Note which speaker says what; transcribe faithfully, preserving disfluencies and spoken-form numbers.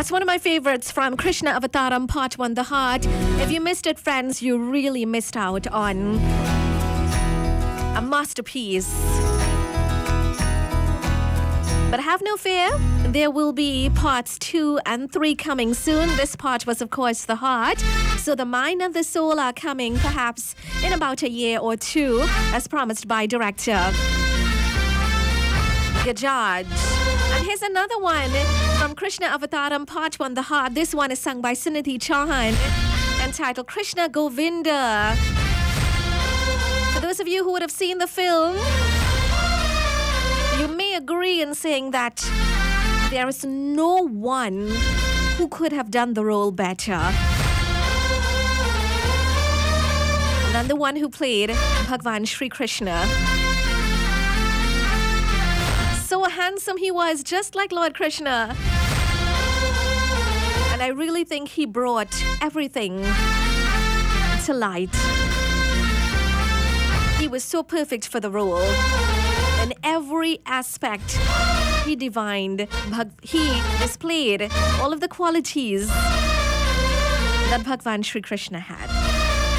Speaker 1: That's one of my favorites from Krishna Avataram Part one, The Heart. If you missed it, friends, you really missed out on a masterpiece. But have no fear, there will be parts two and three coming soon. This part was, of course, the heart. So the mind and the soul are coming perhaps in about a year or two, as promised by director Gajaj. And here's another one from Krishna Avataram Part one, The Heart. This one is sung by Sunidhi Chauhan, entitled Krishna Govinda. For those of you who would have seen the film, you may agree in saying that there is no one who could have done the role better than the one who played Bhagwan Shri Krishna. So handsome he was, just like Lord Krishna. And I really think he brought everything to light. He was so perfect for the role. In every aspect, he divined, he displayed all of the qualities that Bhagwan Shri Krishna had.